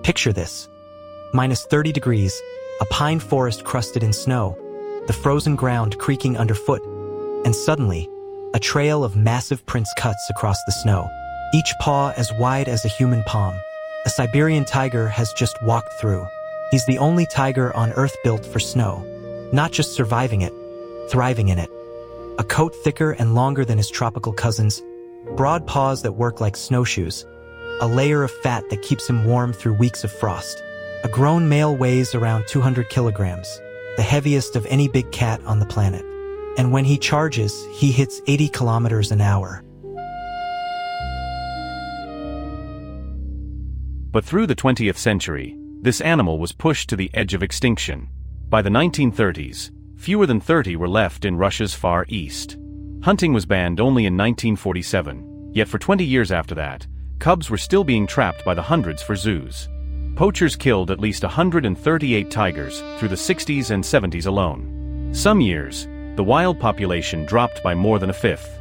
Picture this. -30 degrees, a pine forest crusted in snow, the frozen ground creaking underfoot, and suddenly, a trail of massive prints cuts across the snow, each paw as wide as a human palm. A Siberian tiger has just walked through. He's the only tiger on Earth built for snow, not just surviving it, thriving in it. A coat thicker and longer than his tropical cousins, broad paws that work like snowshoes, a layer of fat that keeps him warm through weeks of frost. A grown male weighs around 200 kilograms, the heaviest of any big cat on the planet. And when he charges, he hits 80 kilometers an hour. But through the 20th century, this animal was pushed to the edge of extinction. By the 1930s, fewer than 30 were left in Russia's Far East. Hunting was banned only in 1947, yet for 20 years after that, cubs were still being trapped by the hundreds for zoos. Poachers killed at least 138 tigers through the 60s and 70s alone. Some years, the wild population dropped by more than a fifth.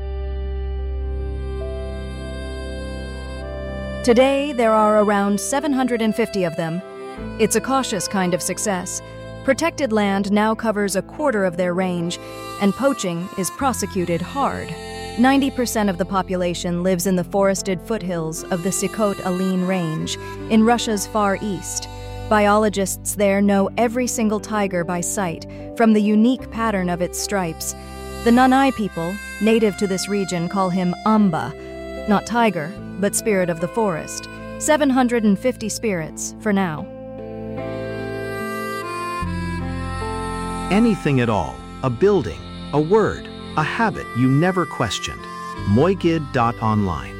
Today, there are around 750 of them. It's a cautious kind of success. Protected land now covers a quarter of their range, and poaching is prosecuted hard. 90% of the population lives in the forested foothills of the Sikhote-Alin Range, in Russia's Far East. Biologists there know every single tiger by sight, from the unique pattern of its stripes. The Nanai people, native to this region, call him Amba, not tiger, but spirit of the forest. 750 spirits for now. Anything at all, a building, a word, a habit you never questioned. Moigid.online